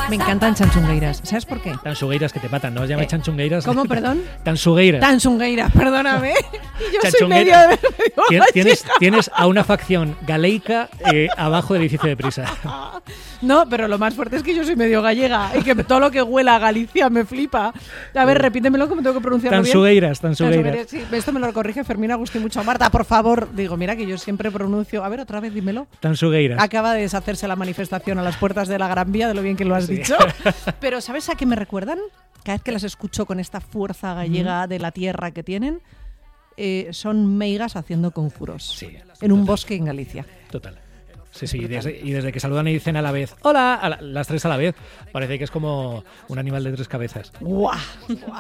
Me encantan chanchungueiras. ¿Sabes por qué? Tansugueiras que te matan, no os llames chanchungueiras. ¿Cómo, perdón? Tansugueiras. Tansungueiras, perdóname. Y yo soy medio Tienes a una facción galeica abajo del edificio de Prisa. No, pero lo más fuerte es que yo soy medio gallega y que todo lo que huela a Galicia me flipa. A ver, repítemelo como tengo que pronunciarlo Tansugueiras. Sí, esto me lo corrige Fermín Agustín mucho. Marta, por favor. Digo, mira que yo siempre pronuncio... A ver, otra vez, dímelo. Tansugueiras. Acaba de deshacerse la manifestación a las puertas de la Gran Vía, de lo bien que lo has dicho. Pero ¿sabes a qué me recuerdan? Cada vez que las escucho con esta fuerza gallega de la tierra que tienen, son meigas haciendo conjuros en un bosque en Galicia. Total. Sí, y desde que saludan y dicen a la vez, hola, las tres a la vez, parece que es como un animal de tres cabezas. ¡Guau!